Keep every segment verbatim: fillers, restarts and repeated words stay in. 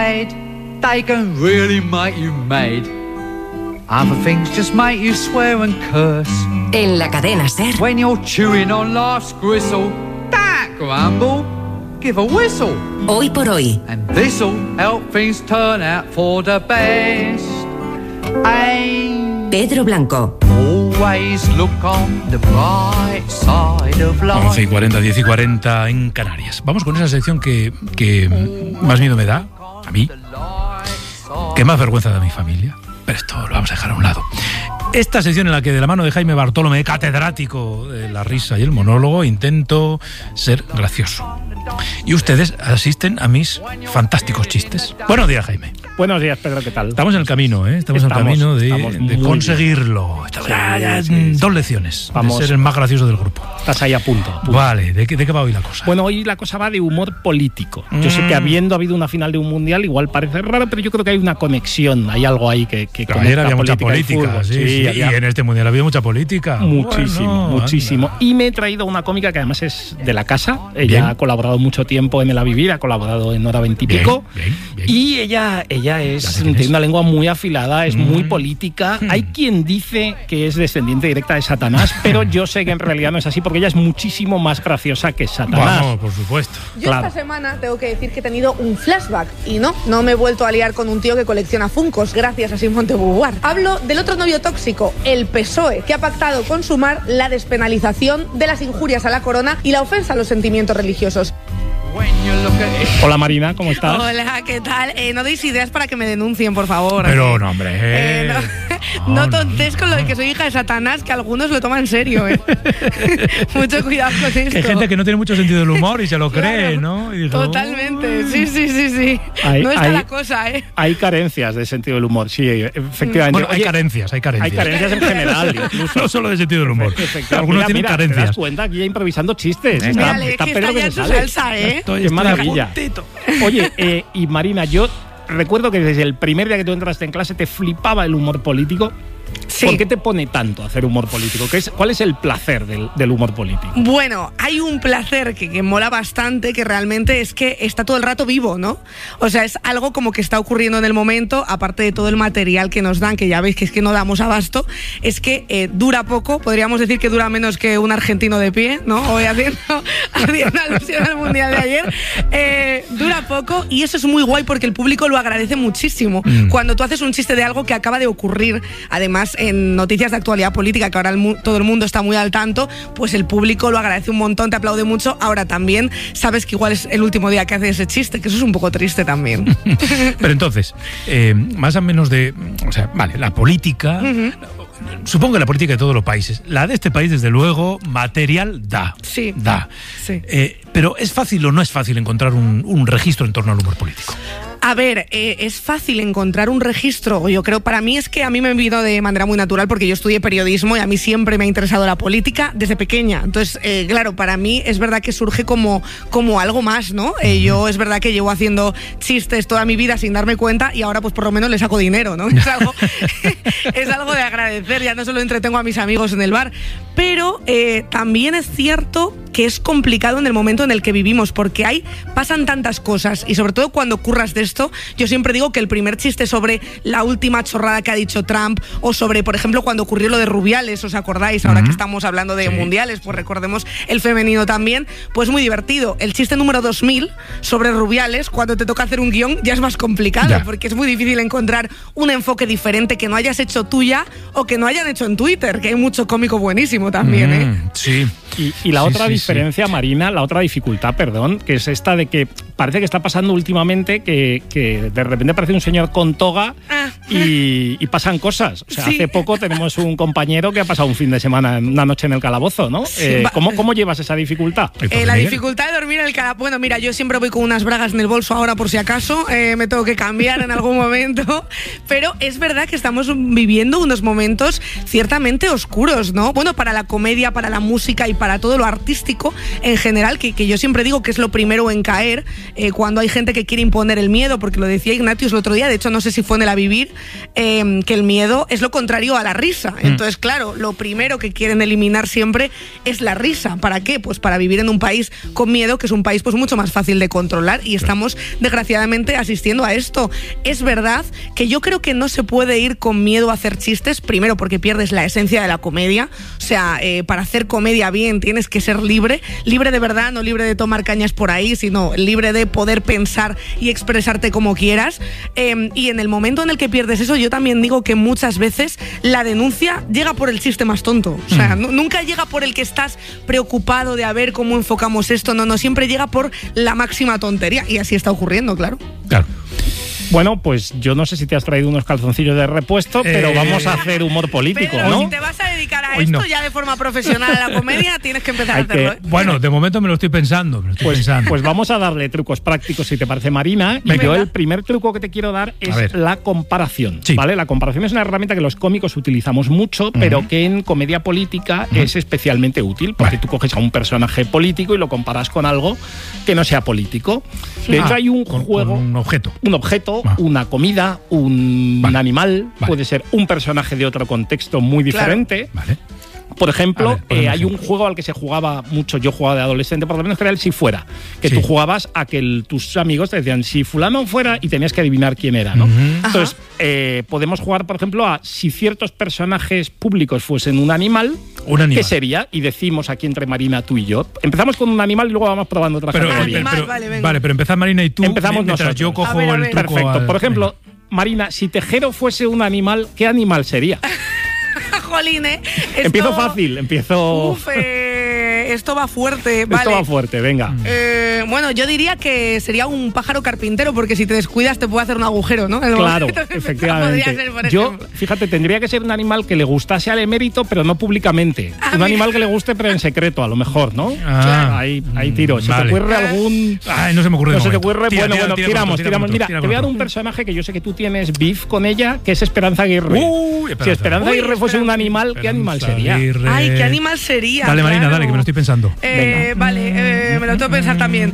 made, they can really make you mad. Other things just make you swear and curse. En la cadena SER. When you're chewing on life's gristle, don't grumble, give a whistle. Hoy por hoy. And this'll help things turn out for the best. Ain't Pedro Blanco. always look on the bright side of life. once y cuarenta, diez y cuarenta en Canarias. Vamos con esa sección que, que más miedo me da, a mí, que más vergüenza da a mi familia. Pero esto lo vamos a dejar a un lado. Esta sección en la que de la mano de Jaime Bartolomé, catedrático de la risa y el monólogo, intento ser gracioso. Y ustedes asisten a mis fantásticos chistes. Buenos días, Jaime. Buenos días, Pedro, ¿qué tal? Estamos en el camino, ¿eh? Estamos, Estamos, en el camino de, estamos de muy conseguirlo. Estamos ya, ya Sí, sí, sí. dos lecciones Vamos. de ser el más gracioso del grupo. Estás ahí a punto. a punto. Vale, ¿de qué, ¿de qué va hoy la cosa? Bueno, hoy la cosa va de humor político. Mm. Yo sé que habiendo habido una final de un mundial, igual parece raro, pero yo creo que hay una conexión, hay algo ahí que, que Pero ayer conecta había mucha política y política, fútbol. sí, Sí, sí, había y en este mundial había mucha política. muchísimo, Bueno, muchísimo. anda. Y me he traído una cómica que además es de la casa. Ella Bien. ha colaborado mucho tiempo en El A Vivir, ha colaborado en Hora veintipico. Bien, bien, bien. Y ella, ella es, Ya sé quién tiene es. una lengua muy afilada, es Mm. muy política. Mm. Hay quien dice que es descendiente directa de Satanás, pero yo sé que en realidad no es así porque ella es muchísimo más graciosa que Satanás. Vamos, por supuesto. Yo Claro. esta semana tengo que decir que he tenido un flashback y no, no me he vuelto a liar con un tío que colecciona Funkos gracias a Simone de Beauvoir. Hablo del otro novio tóxico, el P S O E, que ha pactado con Sumar la despenalización de las injurias a la corona y la ofensa a los sentimientos religiosos. When you look at it. Hola Marina, ¿cómo estás? Hola, ¿qué tal? Eh, no deis ideas para que me denuncien, por favor. Pero no, hombre. Eh, Eh, no, no, no tontes con lo de que soy hija de Satanás, que algunos lo toman en serio, ¿eh? Mucho cuidado con esto. Que hay gente que no tiene mucho sentido del humor y se lo cree, Claro, ¿no? Y dice, totalmente, sí, sí, sí, sí. Hay- no está hay- la cosa, ¿eh? Hay carencias de sentido del humor, sí, efectivamente. Bueno, hay Oye, carencias, hay carencias. hay carencias en general, incluso. No solo de sentido del humor. Efectivamente. Algunos Mira, tienen mira, ¿te das carencias. cuenta? Aquí ya improvisando chistes. Venga. Está, Mírale, está que Pedro está ya que en se su sale. salsa, ¿eh? Estoy, Qué estoy maravilla. juntito. Oye, eh, y Marina, yo recuerdo que desde el primer día que tú entraste en clase te flipaba el humor político. Sí. ¿Por qué te pone tanto hacer humor político? ¿Qué es, ¿Cuál es el placer del, del humor político? Bueno, hay un placer que, que mola bastante, que realmente es que está todo el rato vivo, ¿no? O sea, es algo como que está ocurriendo en el momento, aparte de todo el material que nos dan, que ya veis que es que no damos abasto, es que eh, dura poco, podríamos decir que dura menos que un argentino de pie, ¿no? Hoy haciendo, haciendo alusión al Mundial de ayer. Eh, dura poco y eso es muy guay porque el público lo agradece muchísimo. Mm. Cuando tú haces un chiste de algo que acaba de ocurrir, además en noticias de actualidad política, que ahora el mu- todo el mundo está muy al tanto, pues el público lo agradece un montón, te aplaude mucho. Ahora también sabes que igual es el último día que hace ese chiste, que eso es un poco triste también. Pero entonces, eh, más o menos de... O sea, vale, la política... Supongo que la política de todos los países. La de este país, desde luego, material da. Sí. Da. Sí. Eh, pero ¿es fácil o no es fácil encontrar un, un registro en torno al humor político? A ver, eh, es fácil encontrar un registro. Yo creo, para mí es que a mí me vino de manera muy natural porque yo estudié periodismo y a mí siempre me ha interesado la política desde pequeña. Entonces, eh, claro, para mí es verdad que surge como, como algo más, ¿no? Eh, yo es verdad que llevo haciendo chistes toda mi vida sin darme cuenta y ahora pues por lo menos le saco dinero, ¿no? Es algo, es algo de agradecer, ya no solo entretengo a mis amigos en el bar, pero eh, también es cierto que es complicado en el momento en el que vivimos porque hay, pasan tantas cosas y sobre todo cuando curras de esto, yo siempre digo que el primer chiste sobre la última chorrada que ha dicho Trump o sobre, por ejemplo, cuando ocurrió lo de Rubiales, ¿os acordáis? Ahora que estamos hablando de Sí. mundiales, pues recordemos el femenino también, pues muy divertido. El chiste número dos mil sobre Rubiales, cuando te toca hacer un guión ya es más complicado Ya. porque es muy difícil encontrar un enfoque diferente que no hayas hecho tuya o que no hayan hecho en Twitter, que hay mucho cómico buenísimo también, ¿eh? Mm, sí. Y, y la Sí, otra sí, diferencia, Marina, la otra dificultad, perdón, que es esta de que parece que está pasando últimamente que, que de repente aparece un señor con toga Ah. y, y pasan cosas. O sea, Sí. hace poco tenemos un compañero que ha pasado un fin de semana, una noche en el calabozo, ¿no? Sí, Eh, va- ¿cómo, ¿Cómo llevas esa dificultad? Ay, Eh, la Miguel. dificultad de dormir en el calabozo. Bueno, mira, yo siempre voy con unas bragas en el bolso ahora por si acaso. eh, me tengo que cambiar en algún momento. Pero es verdad que estamos viviendo unos momentos ciertamente oscuros, ¿no? Bueno, para la comedia, para la música y para todo lo artístico en general, que, que yo siempre digo que es lo primero en caer. eh, cuando hay gente que quiere imponer el miedo, porque lo decía Ignatius el otro día, de hecho no sé si fue en el A Vivir, eh, que el miedo es lo contrario a la risa. Mm. Entonces, claro, lo primero que quieren eliminar siempre es la risa. ¿Para qué? Pues para vivir en un país con miedo, que es un país pues mucho más fácil de controlar, y estamos desgraciadamente asistiendo a esto. Es verdad que yo creo que no se puede ir con miedo a hacer chistes, primero porque pierdes la esencia de la comedia, o sea, eh, para hacer comedia bien tienes que ser libre, libre de verdad, no libre de tomar cañas por ahí, sino libre de poder pensar y expresarte como quieras, eh, y en el momento en el que pierdes eso, yo también digo que muchas veces la denuncia llega por el chiste más tonto, o sea, mm. no, nunca llega por el que estás preocupado de a ver cómo enfocamos esto, no, no, siempre llega por la máxima tontería, y así está ocurriendo, claro. Claro. Bueno, pues yo no sé si te has traído unos calzoncillos de repuesto, eh, pero vamos a hacer humor político, pero ¿no? Si te vas a dedicar a Hoy esto no. ya de forma profesional a la comedia, tienes que empezar Hay a hacerlo. Que, ¿eh? Bueno, de momento me lo estoy pensando. Me lo estoy pues, pensando. pues vamos a darle trucos prácticos, si te parece, Marina. Venga. Y yo el primer truco que te quiero dar es la comparación. Sí. ¿Vale? La comparación es una herramienta que los cómicos utilizamos mucho, uh-huh. pero que en comedia política uh-huh. es especialmente útil, porque vale. tú coges a un personaje político y lo comparas con algo que no sea político. De hecho, ah, hay un con, juego... Con un objeto. Un objeto, ah. una comida, un vale. animal, vale. puede ser un personaje de otro contexto muy diferente. Claro. Vale. Por ejemplo, ver, eh, hay un juego al que se jugaba mucho, yo jugaba de adolescente, por lo menos que era el Si Fuera, que sí. tú jugabas a que el, tus amigos te decían si fulano fuera y tenías que adivinar quién era, ¿no? Uh-huh. Entonces, eh, podemos jugar, por ejemplo, a si ciertos personajes públicos fuesen un animal, un animal. ¿qué sería? Y decimos aquí entre Marina, tú y yo. Empezamos con un animal y luego vamos probando otra pero, categoría. Pero, pero, vale, vale, pero empezás Marina y tú. Empezamos mientras nosotros. yo cojo a ver, a ver. el truco. Perfecto. Al... Por ejemplo, Marina, si Tejero fuese un animal, ¿qué animal sería? Jolín, ¿eh? Esto... Empiezo fácil, empiezo... Uf, eh, esto va fuerte, vale. Esto va fuerte, venga. Eh, bueno, yo diría que sería un pájaro carpintero, porque si te descuidas te puede hacer un agujero, ¿no? El claro, momento, efectivamente. ser, por yo, ejemplo. fíjate, tendría que ser un animal que le gustase al emérito, pero no públicamente. Ah, un mira. animal que le guste, pero en secreto, a lo mejor, ¿no? Ah, claro. Ahí, ahí tiro. ¿Se vale. te ocurre algún...? Ay, no se me ocurre. No de se te momento. ocurre. Tira, bueno, tira, bueno, tira tiramos, tira tiramos. otro, Mira, tira te voy a dar otro. un personaje que yo sé que tú tienes beef con ella, que es Esperanza Aguirre. Uy, si Esperanza Uy, Aguirre fuese Esperanza. un animal, ¿qué animal sería? Aguirre. Ay, ¿qué animal sería? Dale, Marina, claro. dale, que me lo estoy pensando. Eh, vale, eh, me lo tengo que pensar también.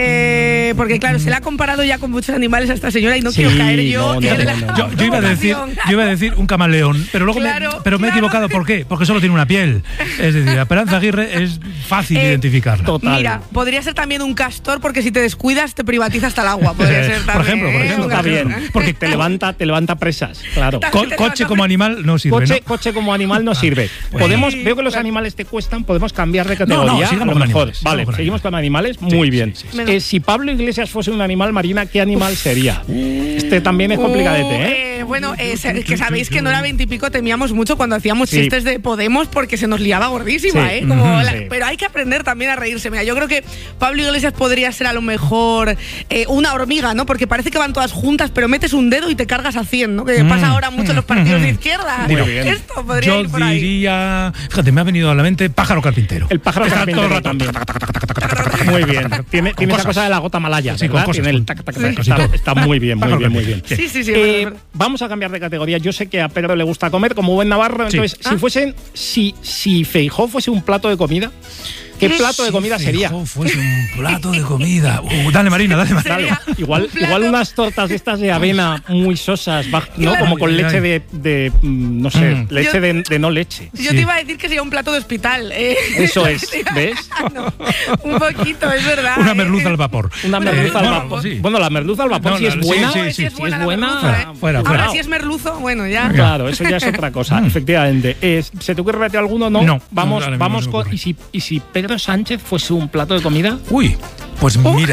Eh, porque claro, se le ha comparado ya con muchos animales a esta señora y no Sí, quiero caer yo no, no, en no, la no. Yo, yo iba a decir, yo iba a decir un camaleón, pero luego Claro, me, pero me he claro. equivocado. ¿Por qué? Porque solo tiene una piel. Es decir, Esperanza Aguirre es fácil Eh, identificarla. total. Mira, podría ser también un castor, porque si te descuidas te privatiza hasta el agua. Podría ser también, Por ejemplo, por ¿eh? ejemplo, Un Está castor. bien, porque te levanta, te levanta presas, claro. Co- coche como animal no sirve, Coche, ¿no? coche como animal no sirve. Pues- Podemos, veo que los animales te cuestan, podemos cambiar de categoría. No, no, sigamos a lo con mejor. animales, Vale, sigamos con seguimos animales. con animales. Sí, Muy sí, bien. sí, sí. Eh, si Pablo Iglesias fuese un animal, Marina, ¿qué animal sería? Este también es complicadete, Uh, ¿eh? eh, bueno, eh, se- que sabéis que no era veintipico, temíamos mucho cuando hacíamos Sí. chistes de Podemos, porque se nos liaba gordísima, Sí. ¿eh? Como Ujú. la- Sí. Pero hay que aprender también a reírse. Mira, yo creo que Pablo Iglesias podría ser a lo mejor eh, una hormiga, ¿no? Porque parece que van todas juntas, pero metes un dedo y te cargas a cien, ¿no? Que Mm. pasa ahora mucho en los partidos de izquierda. Muy bien. Esto podría Yo ir por ahí. diría, fíjate, me ha venido a la mente pájaro carpintero. El pájaro Está carpintero todo el rato. también. Muy bien. Tiene, tiene esa cosas. cosa de la gota malaya, Sí, con ¿verdad? cosas, Tiene el con- tac, tac, sí. tac. Cosito. Está, está muy bien, muy Pájaro bien, muy carpintero. bien. Sí, sí, sí. Eh, es verdad. vamos a cambiar de categoría. Yo sé que a Pedro le gusta comer como buen navarro. Sí. Entonces, si Ah. fuesen, si, si Feijóo fuese un plato de comida, ¿qué plato de comida Si sería? Feijóo fuese un plato de comida. Uh, dale, Marina, dale, Marina. Dale. Sería Igual, un plato- igual unas tortas de estas de avena muy sosas, baj- ¿no? Claro. Como con Ay, leche ay. de, de, mm, no sé, Mm. leche Yo- de, de no leche. Yo sí. te iba a decir que sería un plato de hospital. eh. Eso es, ¿ves? No, un poquito, es verdad. Una eh. merluza al vapor. Una merluza al Bueno, vapor. sí. Bueno, la merluza al vapor No, si la- es sí, buena. sí, No, sí, si es sí. buena es la buena, merluza, fuera, eh. fuera, Ahora fuera. si es merluzo, bueno, ya. Claro, eso ya es otra cosa, efectivamente. Eh, ¿Se te ocurre alguno? No. No, Vamos, ahora mismo vamos no se me con. ocurre. ¿y si, ¿Y si Pedro Sánchez fuese un plato de comida? Uy, pues mira,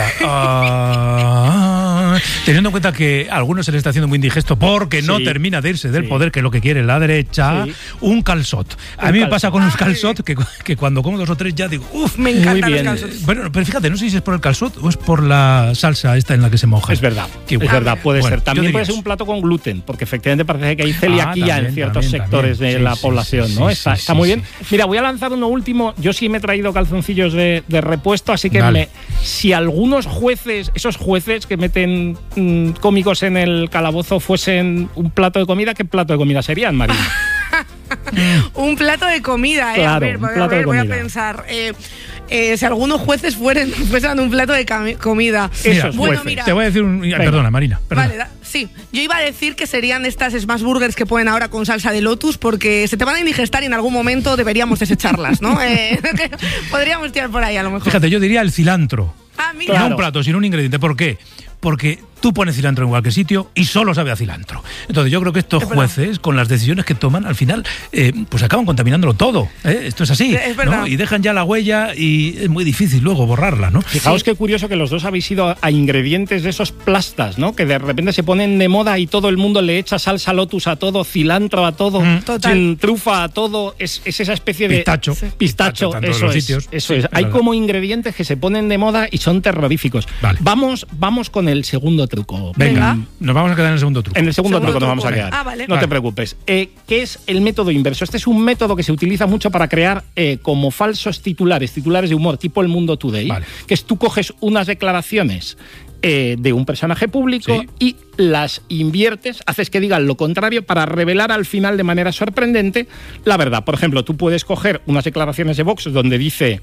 ah, teniendo en cuenta que a algunos se le está haciendo muy indigesto porque no Sí. termina de irse del Sí. poder, que es lo que quiere la derecha, Sí. un calzot. A Un mí me calzot. pasa con los Ay. calzot que, que cuando como dos o tres ya digo, uff, Me Muy encantan los bien. calzones. bueno, pero fíjate, no sé si es por el calzot o es por la salsa esta en la que se moja. Es verdad, Qué es bueno. verdad, puede Bueno, ser. yo También diría puede ser eso. un plato con gluten, porque efectivamente parece que hay celiaquía también, en ciertos también, sectores también. de Sí, la sí, población, sí, ¿no? sí, está sí, está sí, muy sí. bien. Mira, voy a lanzar uno último. Yo sí me he traído calzoncillos de, de repuesto, así que Dale. me- si algunos jueces, esos jueces que meten mm, cómicos en el calabozo fuesen un plato de comida, ¿qué plato de comida serían, Marina? Un plato de comida, ¿eh? Claro, a ver, un voy, a plato de ver, voy a comida. pensar. Eh, eh, si algunos jueces fueran, fueran un plato de comida. Mira, bueno, mira. Te voy a decir un... Venga. Perdona, Marina. Perdona. Vale, da, sí. Yo iba a decir que serían estas smash burgers que ponen ahora con salsa de lotus, porque se te van a indigestar y en algún momento deberíamos desecharlas, ¿no? eh, podríamos tirar por ahí a lo mejor. Fíjate, yo diría el cilantro. Ah, mira. No Claro. un plato, sino un ingrediente. ¿Por qué? Porque tú pones cilantro en cualquier sitio y solo sabe a cilantro. Entonces yo creo que estos Es verdad. jueces, con las decisiones que toman, al final, eh, pues acaban contaminándolo todo. ¿eh? Esto es así. Es verdad. ¿no? Y dejan ya la huella y es muy difícil luego borrarla, ¿no? Fijaos qué curioso que los dos habéis ido a ingredientes de esos plastas, ¿no? Que de repente se ponen de moda y todo el mundo le echa salsa lotus a todo, cilantro a todo, Mm. Total. trufa a todo. Es, es esa especie de... Pistacho. Sí. Pistacho, Pistacho, tanto en eso los es. sitios. Eso Sí, es. es Hay verdad. como ingredientes que se ponen de moda y son terroríficos. Vale. Vamos, vamos con el segundo truco. Venga, Venga. nos vamos a quedar en el segundo truco. En el segundo, Segundo truco nos vamos a truco. quedar. Ah, vale. No Vale. te preocupes. Eh, ¿Qué es el método inverso? Este es un método que se utiliza mucho para crear eh, como falsos titulares, titulares de humor, tipo El Mundo Today, Vale. que es tú coges unas declaraciones eh, de un personaje público Sí. y las inviertes, haces que digan lo contrario para revelar al final de manera sorprendente la verdad. Por ejemplo, tú puedes coger unas declaraciones de Vox donde dice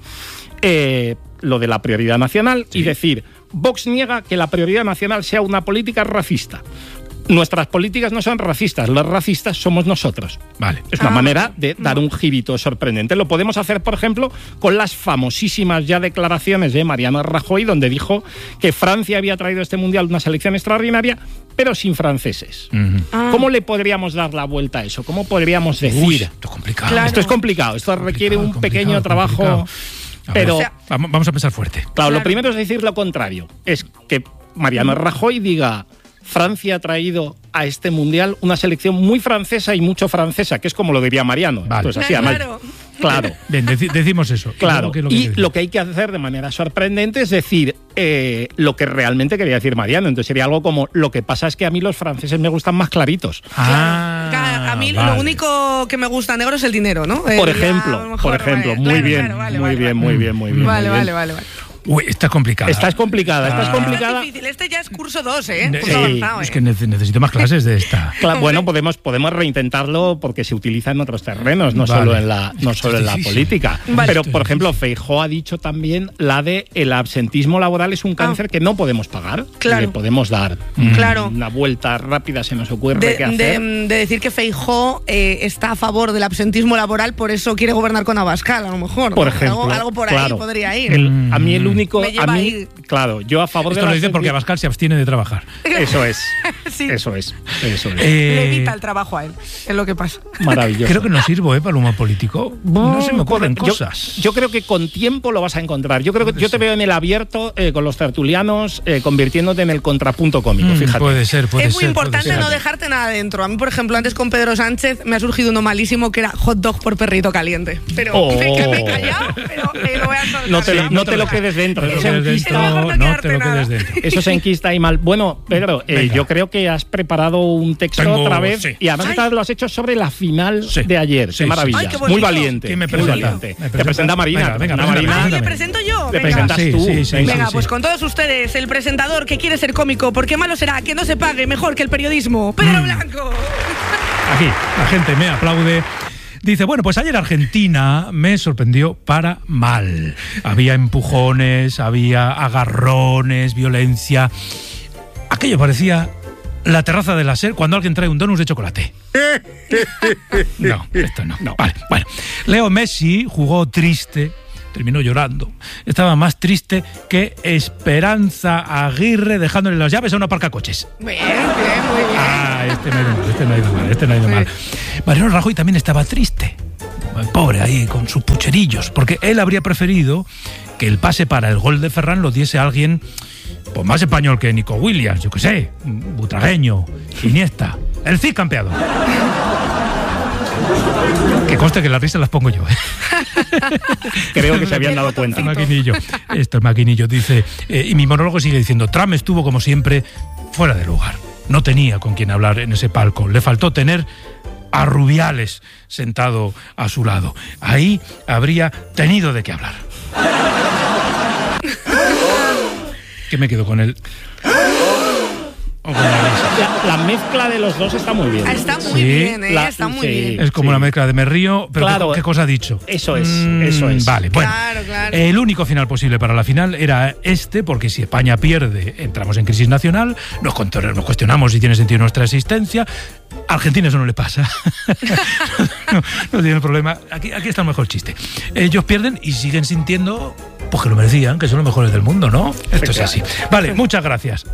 eh, lo de la prioridad nacional Sí. y decir, Vox niega que la prioridad nacional sea una política racista. Nuestras políticas no son racistas, los racistas somos nosotros. Vale. Es una Ah, manera de dar un girito sorprendente. Lo podemos hacer, por ejemplo, con las famosísimas ya declaraciones de Mariano Rajoy, donde dijo que Francia había traído a este mundial una selección extraordinaria, pero sin franceses. Ujú. Ah. ¿Cómo le podríamos dar la vuelta a eso? ¿Cómo podríamos decir? Uy, esto es complicado. Claro. Esto es complicado, esto requiere un Complicado, pequeño complicado, trabajo. complicado. A Pero, ver, vamos, vamos a empezar fuerte. claro, lo Claro. primero es decir lo contrario. Es que Mariano Rajoy diga, Francia ha traído a este mundial una selección muy francesa y mucho francesa, que es como lo diría Mariano. Vale. Entonces, así, Ah, además- claro. claro. Bien, deci- decimos eso. Claro, ¿Qué es lo y que lo que hay que hacer de manera sorprendente es decir eh, lo que realmente quería decir Mariano. Entonces sería algo como, lo que pasa es que a mí los franceses me gustan más claritos. Ah, Claro, a mí vale. lo único que me gusta negro es el dinero, ¿no? Por Eh, ya, a ejemplo, lo mejor, por ejemplo, vale, muy claro, bien, claro, vale, muy vale, bien, vale. muy bien, muy bien. Vale, muy vale, bien. vale, vale. Uy, esta es complicada. Esta es complicada, esta es Ah. Este complicada. es difícil, este ya es curso dos, ¿eh? Ne- Curso Sí, avanzado, Es ¿eh? que nece- necesito más clases de esta. Claro, bueno, podemos, podemos reintentarlo porque se utiliza en otros terrenos, no Vale. solo en la, no Esto solo es en la difícil. política. Vale. Pero, Esto es por ejemplo, Feijóo ha dicho también la de el absentismo laboral es un cáncer que no podemos pagar. Claro. Le podemos dar Claro. una vuelta rápida, se nos ocurre De, qué hacer. de- de decir que Feijóo eh, está a favor del absentismo laboral, por eso quiere gobernar con Abascal, a lo mejor. ¿no? Por ejemplo, Algo, algo por ahí claro. podría ir. El- a mí el único, Me a lleva mí, ahí. claro, yo a favor Esto de lo la dice porque Abascal se abstiene de trabajar. Eso es, Sí. eso es, eso es. Eh, Le evita el trabajo a él, es lo que pasa. Maravilloso. Creo que no sirvo, ¿eh? Para el humor político. No se me ocurren Yo- cosas. Yo, creo que con tiempo lo vas a encontrar. Yo creo que Puede yo te ser. veo en el abierto eh, con los tertulianos eh, convirtiéndote en el contrapunto cómico, Mm, fíjate. Puede ser, puede es muy ser. puede importante ser. no dejarte nada dentro. A mí, por ejemplo, antes con Pedro Sánchez me ha surgido uno malísimo que era hot dog por perrito caliente. Pero Oh. me, que me he callado, pero eh, lo voy a soltar. No te, Sí, no te lo quedes dentro. No te Eso lo quedes enquista, mejor dentro, no no te quedarte lo nada. quedes dentro. eso se enquista y mal. Bueno, Pedro, eh, Venga. yo creo que has preparado un texto Tengo- otra vez sí. y además Ay. esta vez lo has hecho sobre la final Sí. de ayer. Sí, Qué sí. maravilla. Ay, qué Muy bonito. valiente. ¿Quién me muy presenta? valiente. ¿Me Te presenta? presenta Marina. Venga, te venga, presenta presenta, Marina. Ah, ¿le preséntame. presento yo? Te Venga. presentas Sí, tú. sí, sí, Venga. Venga, sí, pues sí. con todos ustedes, el presentador que quiere ser cómico, porque malo será que no se pague mejor que el periodismo. Pedro Mm. Blanco. Aquí, la gente me aplaude. Dice, bueno, pues ayer Argentina me sorprendió para mal. Había empujones, había agarrones, violencia. Aquello parecía la terraza de la SER cuando alguien trae un donus de chocolate. No, esto no. No. Vale, bueno. Leo Messi jugó triste, terminó llorando. Estaba más triste que Esperanza Aguirre dejándole las llaves a una parcacoches. Bien, bien, muy bien. Ah, este no ha ido mal, este no ha ido mal, este no ha ido mal. Mariano Rajoy también estaba triste. Pobre ahí, con sus pucherillos, porque él habría preferido que el pase para el gol de Ferran lo diese alguien pues más español que Nico Williams, yo qué sé, Butragueño, Iniesta, el Cid campeado. Que conste que las risas las pongo yo, ¿eh? Creo que se habían dado cuenta. El maquinillo. Esto es maquinillo, dice. eh, y mi monólogo sigue diciendo, Trump estuvo como siempre fuera de lugar. No tenía con quién hablar en ese palco. Le faltó tener a Rubiales sentado a su lado. Ahí habría tenido de qué hablar. ¿Qué me quedo con él? O con la risa. La, la mezcla de los dos está muy bien. Está muy Sí, bien, ¿eh? la- está muy sí. bien. Es como Sí. la mezcla de Me río, pero Claro. ¿qué, qué cosa ha dicho? Eso es, Mm, eso es. Vale, bueno. Claro, claro. El único final posible para la final era este, porque si España pierde, entramos en crisis nacional, nos, contor- nos cuestionamos si tiene sentido nuestra existencia. A Argentina eso no le pasa. no, no tiene problema. Aquí, aquí está el mejor chiste. Ellos pierden y siguen sintiendo pues que lo merecían, que son los mejores del mundo, ¿no? Esto es así. Vale, muchas gracias.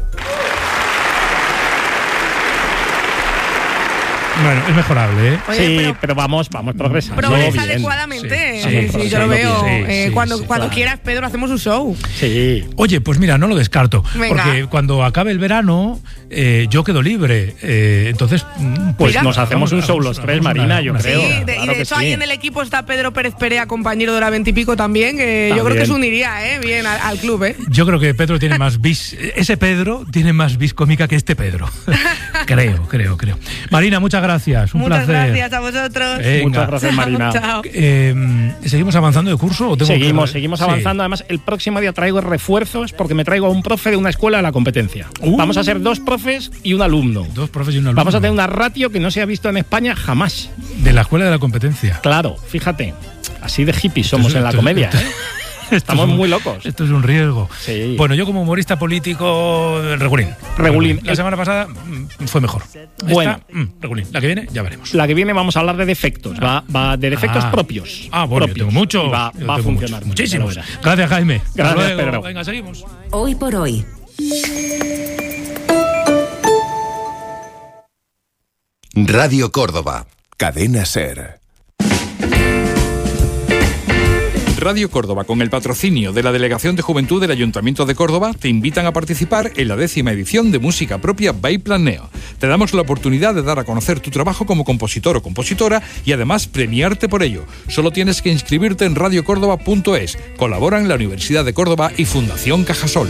Bueno, es mejorable, ¿eh? Oye, Sí, pero- pero, vamos, vamos progresando. Progresa bien. adecuadamente. Sí, Sí, sí, sí, sí, yo lo sí, veo. sí, Eh, sí, cuando sí, cuando claro. quieras, Pedro, hacemos un show. Sí. Oye, pues mira, no lo descarto. Venga. Porque cuando acabe el verano, eh, yo quedo libre. Eh, entonces, mm, Pues Mira. nos hacemos un show hagamos- los tres, hagamos una- Marina, yo una creo. Sí, cita. de- y Claro de que hecho sí. ahí en el equipo está Pedro Pérez Perea, compañero de la veintipico también, que yo creo También. que se uniría, ¿eh? Bien al, al club, ¿eh? Yo creo que Pedro tiene más bis. Ese Pedro tiene más bis cómica que este Pedro. creo, creo, creo. Marina, muchas gracias. Un Muchas placer. gracias a vosotros. Venga. Muchas gracias, Marina. Chao. Eh, ¿Seguimos avanzando de curso o tengo Seguimos, que- seguimos Sí. avanzando. Además, el próximo día traigo refuerzos porque me traigo a un profe de una escuela de la competencia. Uh. Vamos a ser dos profes y un alumno. Dos profes y un alumno. Vamos a tener una ratio que no se ha visto en España jamás. De la escuela de la competencia. Claro, fíjate. Así de hippies somos Esto es- en la esto es- comedia. esto- ¿eh? esto Estamos es un- muy locos. Esto es un riesgo. Sí. Bueno, yo como humorista político, regulín. Regulín. La semana pasada mm, fue mejor. Bueno. Esta, mm, regulín. La que viene, ya veremos. La que viene vamos a hablar de defectos. Va, va de defectos Ah. propios. Ah, bueno, yo propios. tengo mucho. Y Va, yo va a tengo funcionar. mucho. mucho, Muchísimos. ya lo verás. Gracias, Jaime. Hasta Gracias, luego. Pedro. Venga, seguimos. Hoy por hoy. Radio Córdoba. Cadena Ser. Radio Córdoba, con el patrocinio de la Delegación de Juventud del Ayuntamiento de Córdoba, te invitan a participar en la décima edición de Música Propia by Planeo. Te damos la oportunidad de dar a conocer tu trabajo como compositor o compositora y además premiarte por ello. Solo tienes que inscribirte en radio córdoba punto es. Colaboran la Universidad de Córdoba y Fundación Cajasol.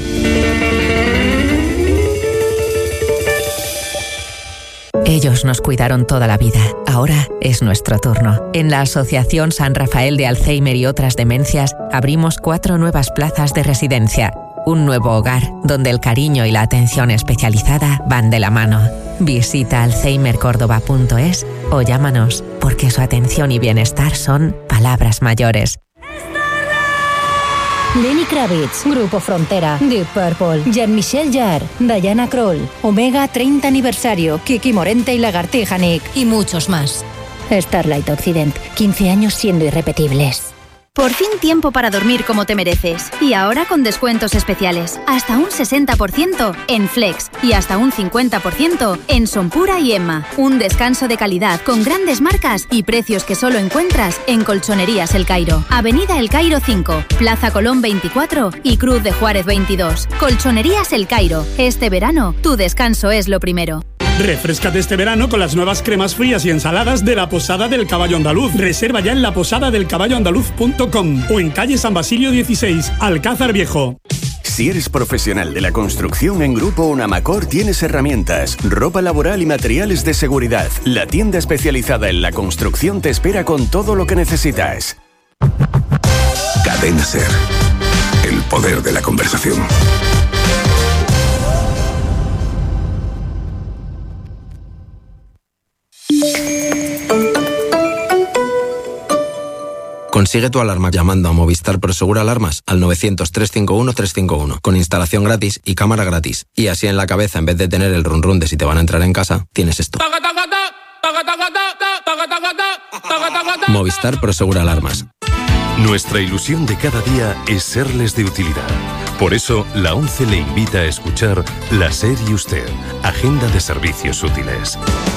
Ellos nos cuidaron toda la vida. Ahora es nuestro turno. En la Asociación San Rafael de Alzheimer y otras demencias abrimos cuatro nuevas plazas de residencia. Un nuevo hogar donde el cariño y la atención especializada van de la mano. Visita alzheimer córdoba punto es o llámanos, porque su atención y bienestar son palabras mayores. Lenny Kravitz, Grupo Frontera, Deep Purple, Jean-Michel Jarre, Diana Kroll, Omega treinta aniversario, Kiki Morente y Lagartija Nick y muchos más. Starlight Occident, quince años siendo irrepetibles. Por fin tiempo para dormir como te mereces. Y ahora con descuentos especiales. Hasta un sesenta por ciento en Flex y hasta un cincuenta por ciento en Sonpura y Emma. Un descanso de calidad con grandes marcas y precios que solo encuentras en Colchonerías El Cairo. Avenida El Cairo cinco, Plaza Colón veinticuatro y Cruz de Juárez veintidós. Colchonerías El Cairo. Este verano, tu descanso es lo primero. Refréscate este verano con las nuevas cremas frías y ensaladas de la Posada del Caballo Andaluz. Reserva ya en la posada del caballo andaluz punto com o en calle San Basilio dieciséis, Alcázar Viejo. Si eres profesional de la construcción, en Grupo Unamacor tienes herramientas, ropa laboral y materiales de seguridad. La tienda especializada en la construcción te espera con todo lo que necesitas. Cadena Ser. El poder de la conversación. Consigue tu alarma llamando a Movistar Prosegur Alarmas al novecientos, trescientos cincuenta y uno, trescientos cincuenta y uno, con instalación gratis y cámara gratis. Y así en la cabeza, en vez de tener el run run de si te van a entrar en casa, tienes esto. Movistar Prosegur Alarmas. Nuestra ilusión de cada día es serles de utilidad. Por eso, la ONCE le invita a escuchar La SER y Usted, Agenda de Servicios Útiles.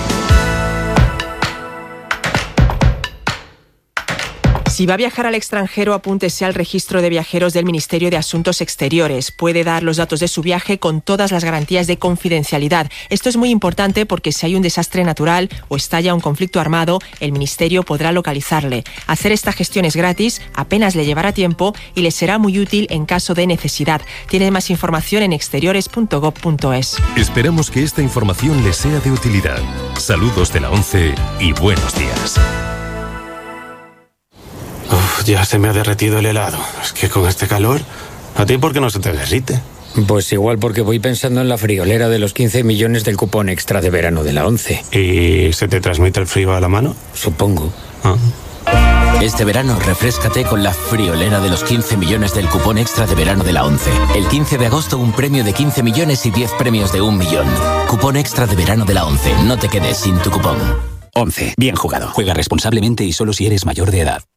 Si va a viajar al extranjero, apúntese al registro de viajeros del Ministerio de Asuntos Exteriores. Puede dar los datos de su viaje con todas las garantías de confidencialidad. Esto es muy importante porque si hay un desastre natural o estalla un conflicto armado, el Ministerio podrá localizarle. Hacer esta gestión es gratis, apenas le llevará tiempo y le será muy útil en caso de necesidad. Tiene más información en exteriores punto gob punto es. Esperamos que esta información le sea de utilidad. Saludos de la ONCE y buenos días. Uf, ya se me ha derretido el helado. Es que con este calor, ¿a ti por qué no se te derrite? Pues igual porque voy pensando en la friolera de los quince millones del cupón extra de verano de la ONCE. ¿Y se te transmite el frío a la mano? Supongo. Ah. Este verano refréscate con la friolera de los quince millones del cupón extra de verano de la ONCE. El quince de agosto un premio de quince millones y diez premios de un millón. Cupón extra de verano de la ONCE. No te quedes sin tu cupón. ONCE. Bien jugado. Juega responsablemente y solo si eres mayor de edad.